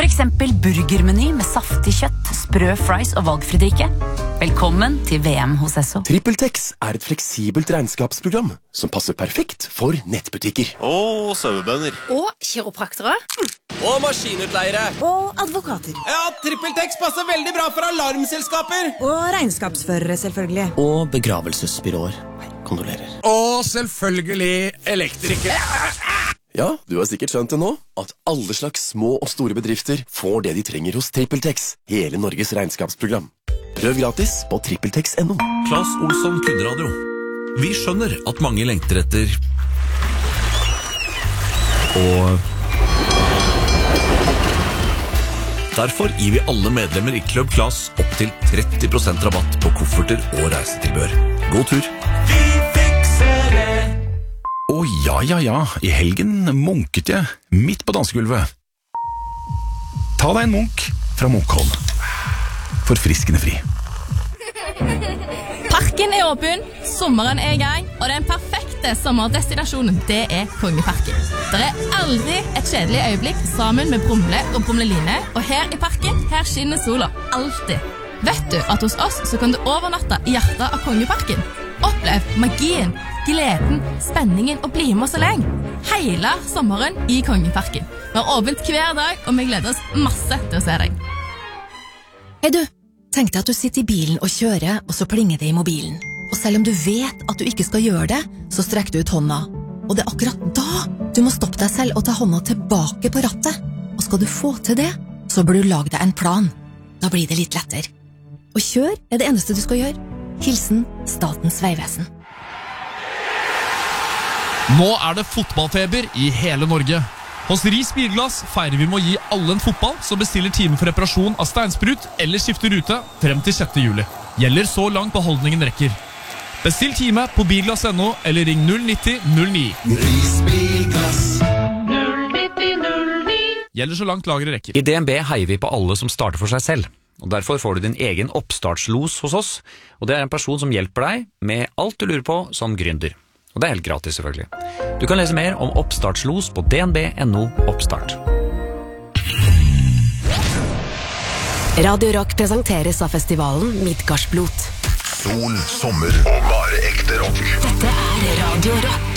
eksempel burgermeny med saftig kjøtt, sprø fries og valgfri drikke. Velkommen til VM hos Esso. TrippelTex et fleksibelt regnskapsprogram som passer perfekt for nettbutikker. Og sauebønder. Og kiropraktere. Og maskinutleiere. Og advokater. Ja, TrippelTex passer veldig bra for alarmselskaper. Og regnskapsførere, selvfølgelig. Og begravelsesbyråer. Kondolerer. Og selvfølgelig elektrikere. Ja, du har sikkert skjønt det nå, at alle slags små og store bedrifter får det de trenger hos TrippelTex, hele Norges regnskapsprogram. Prøv gratis på trippeltex.no. Claes Olsson Kundradio. Vi skjønner at mange lengter etter og derfor gir vi alle medlemmer i Club Claes opp til 30% rabatt på kofferter og reisetilbør. God tur! Vi fikser det! Å ja, i helgen munket jeg midt på dansegulvet. Ta deg en munk fra Munkholm. Forfriskende fri. Parken åpen, sommeren i gang, og den perfekte sommerdestinasjonen, det Kongeparken. Det aldri et kjedelig øyeblikk sammen med Brumle og Brumleline, og her i parken, her skinner sola alltid. Vet du at hos oss så kan du overnatte i hjertet av Kongeparken? Opplev magien, gleden, spenningen og bli med oss så lenge. Hele sommeren i Kongeparken. Vi har åpent hver dag, og vi gleder oss masse til å se deg. Hei du, tenk deg at du sitter i bilen og kjører, og så plinger det i mobilen. Og selv om du vet at du ikke skal gjøre det, så strekker du ut hånda. Og det akkurat da du må stoppe deg selv og ta hånda tilbake på rattet. Og skal du få til det, så bør du lage deg en plan. Da blir det litt lettere. Og kjør det eneste du skal gjøre. Hilsen Statens Vegvesen. Nå det fotballfeber i hele Norge. Hos Ris Bilglass feirer vi med å gi alle en fotball som bestiller time for reparasjon av steinsprut eller skifter rute frem til 6. juli. Gjelder så langt beholdningen rekker. Bestill time på bilglass.no eller ring 09009. Ris Bilglass 09009. Gjelder så langt lageret rekker. I DNB heier vi på alle som starter for seg selv. Og derfor får du din egen oppstartslos hos oss, og det en person som hjelper deg med alt du lurer på som gründer. Og det helt gratis selvfølgelig. Du kan lese mer om oppstartslos på dnb.no oppstart. Radio Rock presenteres av festivalen Midgardsblot. Sol, sommer og bare ekte rock. Dette Radio Rock.